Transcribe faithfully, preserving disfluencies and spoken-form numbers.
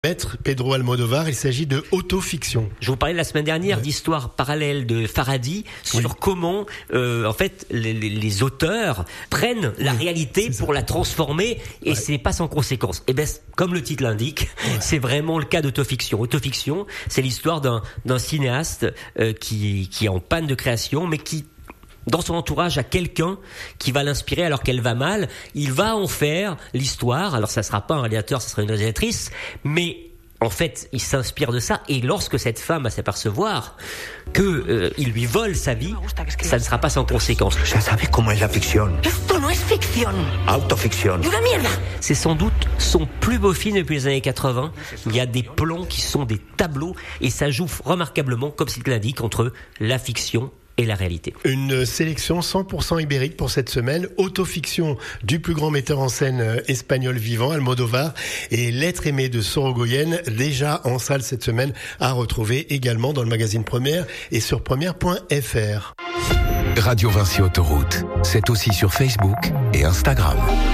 Maître Pedro Almodóvar, il s'agit de autofiction. Je vous parlais la semaine dernière ouais. d'histoires parallèles de Faraday sur oui. comment, euh, en fait, les, les, les auteurs prennent la oui, réalité pour la transformer et ouais. c'est pas sans conséquence. Et ben, comme le titre l'indique, ouais. c'est vraiment le cas d'autofiction. Autofiction, c'est l'histoire d'un, d'un cinéaste euh, qui, qui est en panne de création, mais qui dans son entourage à quelqu'un qui va l'inspirer alors qu'elle va mal, il va en faire l'histoire. Alors ça sera pas un réalisateur, ça sera une réalisatrice, mais en fait, il s'inspire de ça. Et lorsque cette femme va s'apercevoir que euh, il lui vole sa vie, ça ne sera pas sans conséquence. Ya sabes cómo es la ficción. Esto no es ficción. Autoficción. Una mierda. C'est sans doute son plus beau film depuis les années quatre-vingts. Il y a des plans qui sont des tableaux et ça joue remarquablement, comme il l'indique, entre la fiction et la réalité. Une sélection cent pour cent ibérique pour cette semaine, autofiction du plus grand metteur en scène espagnol vivant, Almodóvar, et L'être aimé de Sorogoyen, déjà en salle cette semaine, à retrouver également dans le magazine Première et sur première point f r. Radio Vinci Autoroute, c'est aussi sur Facebook et Instagram.